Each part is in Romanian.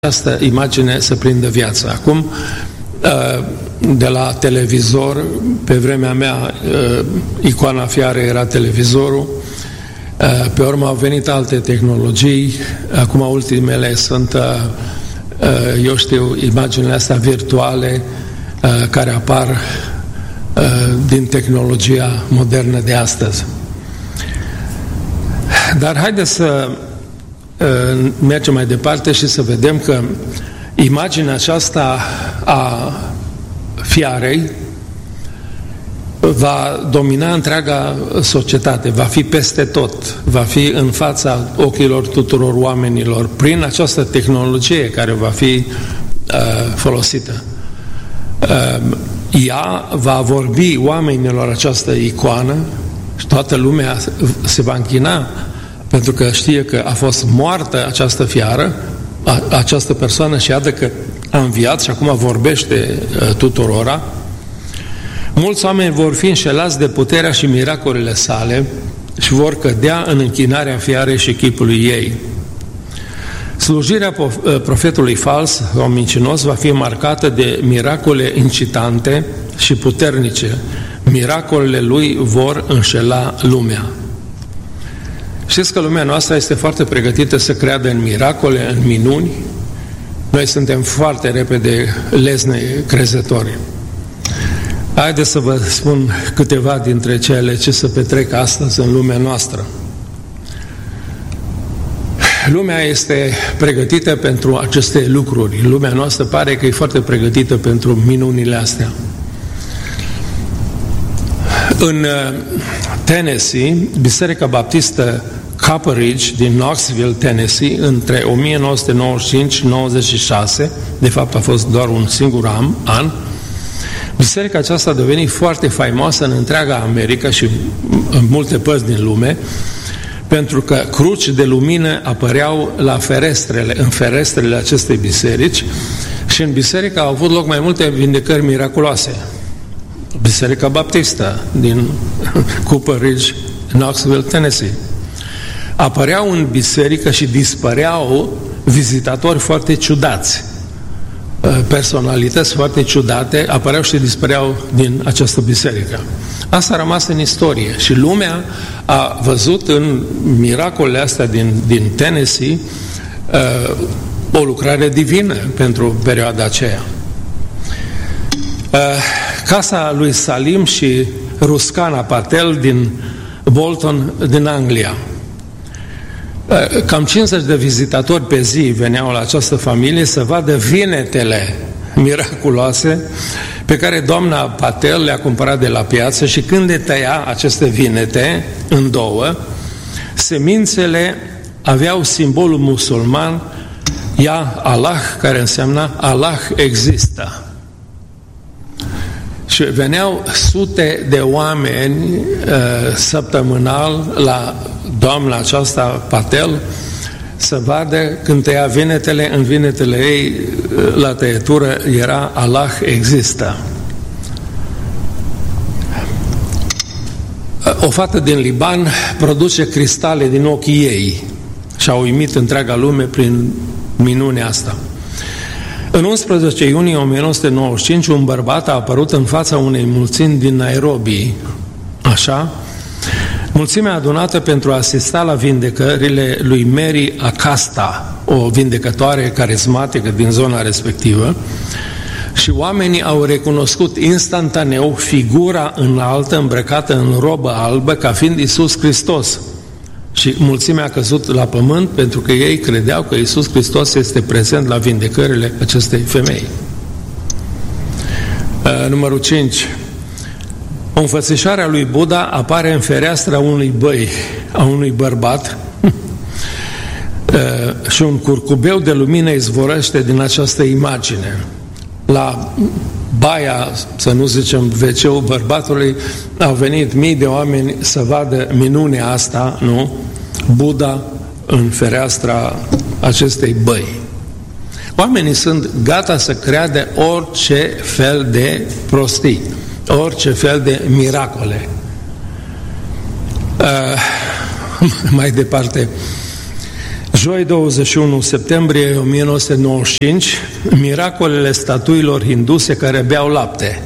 această imagine să prindă viață. Acum, de la televizor, pe vremea mea, icoana fiarei era televizorul, pe urmă au venit alte tehnologii, acum ultimele sunt, eu știu, imaginile astea virtuale care apar din tehnologia modernă de astăzi. Dar haideți să mergem mai departe și să vedem că imaginea aceasta a fiarei va domina întreaga societate, va fi peste tot, va fi în fața ochilor tuturor oamenilor prin această tehnologie care va fi folosită. Ea va vorbi oamenilor această icoană și toată lumea se va închina pentru că știe că a fost moartă această fiară, această persoană, și iată că a înviat și acum vorbește tuturora. Mulți oameni vor fi înșelați de puterea și miracolele sale și vor cădea în închinarea fiarei și chipului ei. Slujirea profetului fals sau mincinos va fi marcată de miracole incitante și puternice. Miracolele lui vor înșela lumea. Știți că lumea noastră este foarte pregătită să creadă în miracole, în minuni. Noi suntem foarte repede lezne crezători. Haideți să vă spun câteva dintre cele ce se petrec astăzi în lumea noastră. Lumea este pregătită pentru aceste lucruri. Lumea noastră pare că e foarte pregătită pentru minunile astea. În Tennessee, Biserica Baptistă Copper Ridge din Knoxville, Tennessee, între 1995 și 96, de fapt a fost doar un singur an, biserica aceasta a devenit foarte faimoasă în întreaga America și în multe părți din lume, pentru că cruci de lumină apăreau în ferestrele acestei biserici și în biserică au avut loc mai multe vindecări miraculoase. Biserica Baptistă din Copper Ridge, Knoxville, Tennessee. Apăreau în biserică și dispăreau vizitatori foarte ciudați. Personalități foarte ciudate apăreau și dispăreau din această biserică. Asta a rămas în istorie și lumea a văzut în miracolele astea din Tennessee o lucrare divină pentru perioada aceea. Casa lui Salim și Ruscana Patel din Bolton, din Anglia. Cam 50 de vizitatori pe zi veneau la această familie să vadă vinetele miraculoase pe care doamna Patel le-a cumpărat de la piață și când le tăia aceste vinete în două, semințele aveau simbolul musulman Ya Allah, care înseamnă Allah există. Și veneau sute de oameni săptămânal la doamna aceasta Patel să vadă când tăia vinetele, în vinetele ei la tăietură era Allah există. O fată din Liban produce cristale din ochii ei și a uimit întreaga lume prin minunea asta. În 11 iunie 1995, un bărbat a apărut în fața unei mulțimi din Nairobi. Așa, mulțimea adunată pentru a asista la vindecările lui Mary Acasta, o vindecătoare carismatică din zona respectivă, și oamenii au recunoscut instantaneu figura înaltă îmbrăcată în robă albă ca fiind Iisus Hristos. Și mulțimea a căzut la pământ pentru că ei credeau că Iisus Hristos este prezent la vindecările acestei femei. Numărul 5. O înfățișare a lui Buddha apare în fereastra unui băi, a unui bărbat și un curcubeu de lumină izvorăște din această imagine. La baia, să nu zicem WC-ul bărbatului, au venit mii de oameni să vadă minunea asta, nu? Buddha în fereastra acestei băi. Oamenii sunt gata să creadă orice fel de prostii, orice fel de miracole. Mai departe, Joi 21 septembrie 1995, miracolele statuilor hinduse care beau lapte.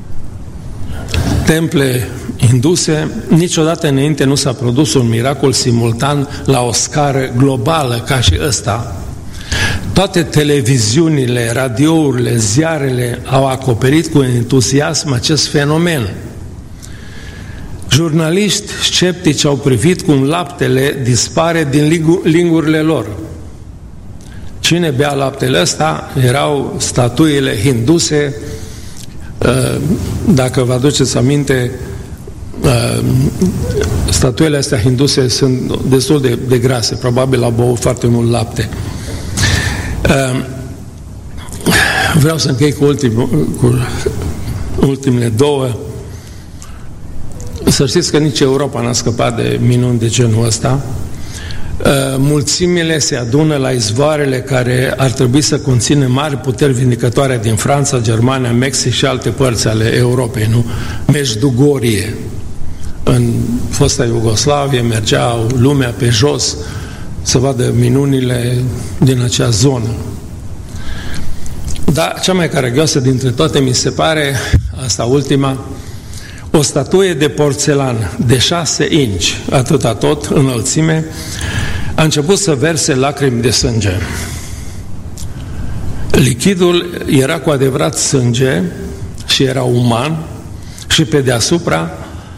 Temple hinduse, niciodată înainte nu s-a produs un miracol simultan la o scară globală ca și ăsta. Toate televiziunile, radiourile, ziarele au acoperit cu entuziasm acest fenomen. Jurnaliști sceptici au privit cum laptele dispare din lingurile lor. Cine bea laptele ăsta? Erau statuile hinduse. Dacă vă aduceți aminte, statuile astea hinduse sunt destul de grase, probabil au băut foarte mult lapte. Vreau să închei cu ultimele două. Să știți că nici Europa n-a scăpat de minuni de genul ăsta. Mulțimile se adună la izvoarele care ar trebui să conțină mari puteri vindicătoare din Franța, Germania, Mexic și alte părți ale Europei, nu? Meșdugorie. În fosta Iugoslavie mergeau lumea pe jos să vadă minunile din acea zonă. Dar cea mai caragioasă dintre toate mi se pare, asta ultima, o statuie de porțelan de 6 inci, atâta tot, înălțime, a început să verse lacrimi de sânge. Lichidul era cu adevărat sânge și era uman și pe deasupra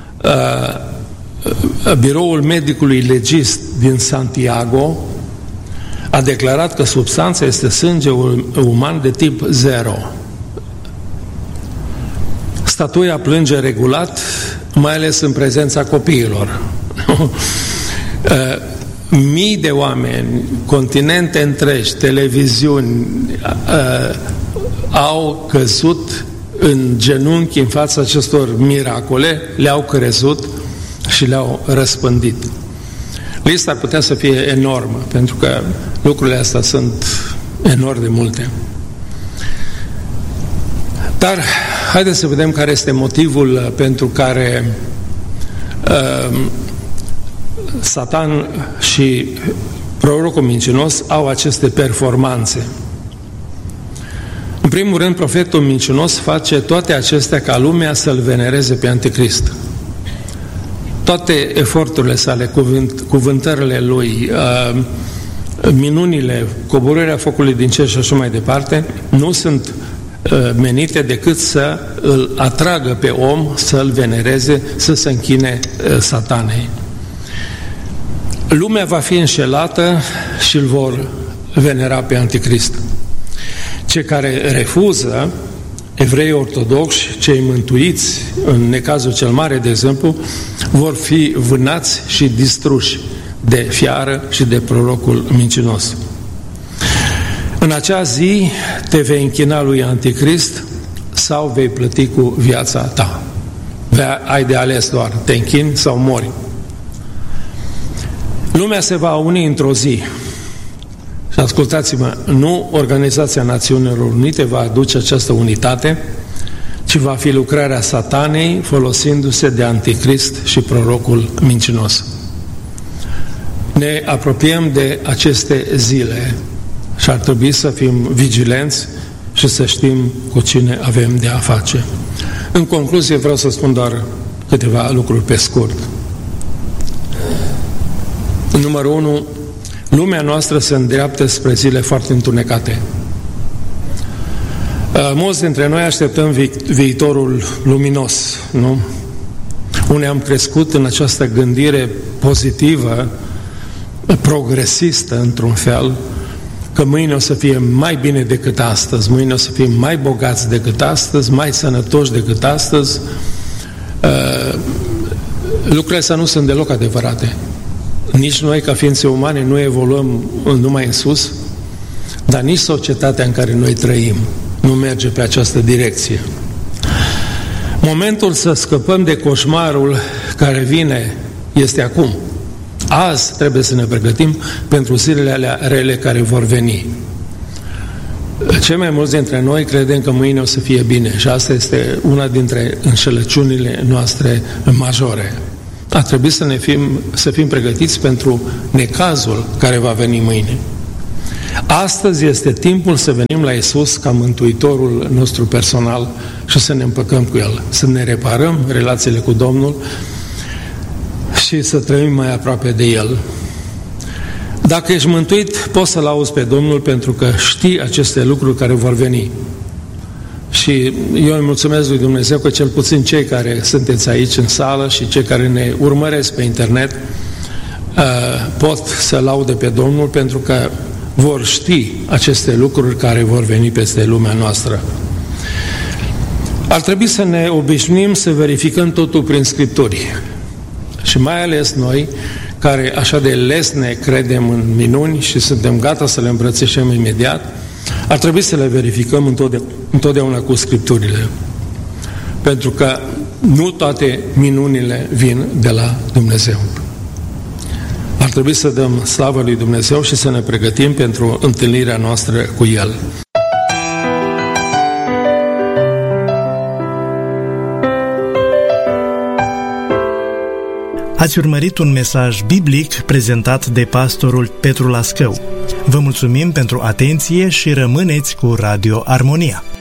biroul medicului legist din Santiago a declarat că substanța este sânge uman de tip 0. Statuia plânge regulat, mai ales în prezența copiilor. Mii de oameni, continente întregi, televiziuni au căzut în genunchi în fața acestor miracole, le-au crezut și le-au răspândit. Lista ar putea să fie enormă, pentru că lucrurile astea sunt enorm de multe. Dar haideți să vedem care este motivul pentru care Satan și prorocul mincinos au aceste performanțe. În primul rând, profetul mincinos face toate acestea ca lumea să-l venereze pe Anticrist. Toate eforturile sale, cuvântările lui, minunile, coborârea focului din cer și așa mai departe, nu sunt menite decât să îl atragă pe om, să-l venereze, să se închine Satanei. Lumea va fi înșelată și îl vor venera pe Anticrist. Cei care refuză, evrei ortodoxi, cei mântuiți, în necazul cel mare, de exemplu, vor fi vânați și distruși de fiară și de prorocul mincinos. În acea zi te vei închina lui Anticrist sau vei plăti cu viața ta. Ai de ales doar, te închini sau mori. Lumea se va uni într-o zi. Și ascultați-mă, nu Organizația Națiunilor Unite va aduce această unitate, ci va fi lucrarea Satanei folosindu-se de Anticrist și prorocul mincinos. Ne apropiem de aceste zile și ar trebui să fim vigilenți și să știm cu cine avem de a face. În concluzie, vreau să spun doar câteva lucruri pe scurt. Numărul 1, lumea noastră se îndreaptă spre zile foarte întunecate. Mulți dintre noi așteptăm viitorul luminos, nu? Unde am crescut în această gândire pozitivă, progresistă într-un fel, că mâine o să fie mai bine decât astăzi, mâine o să fim mai bogați decât astăzi, mai sănătoși decât astăzi. Lucrurile astea nu sunt deloc adevărate. Nici noi, ca ființe umane, nu evoluăm numai în sus, dar nici societatea în care noi trăim nu merge pe această direcție. Momentul să scăpăm de coșmarul care vine este acum. Azi trebuie să ne pregătim pentru zilele alea rele care vor veni. Cei mai mulți dintre noi credem că mâine o să fie bine și asta este una dintre înșelăciunile noastre majore. ar trebui să fim pregătiți pentru necazul care va veni mâine. Astăzi este timpul să venim la Iisus ca Mântuitorul nostru personal și să ne împăcăm cu El, să ne reparăm relațiile cu Domnul și să trăim mai aproape de El. Dacă ești mântuit, poți să-L auzi pe Domnul pentru că știi aceste lucruri care vor veni. Și eu îi mulțumesc lui Dumnezeu că cel puțin cei care sunteți aici în sală și cei care ne urmăresc pe internet pot să laude pe Domnul pentru că vor ști aceste lucruri care vor veni peste lumea noastră. Ar trebui să ne obișnuim să verificăm totul prin Scripturi. Și mai ales noi, care așa de lesne credem în minuni și suntem gata să le îmbrățișăm imediat, ar trebui să le verificăm întotdeauna cu Scripturile. Pentru că nu toate minunile vin de la Dumnezeu. Ar trebui să dăm slavă lui Dumnezeu și să ne pregătim pentru întâlnirea noastră cu El. Ați urmărit un mesaj biblic prezentat de pastorul Petru Lascău. Vă mulțumim pentru atenție și rămâneți cu Radio Armonia.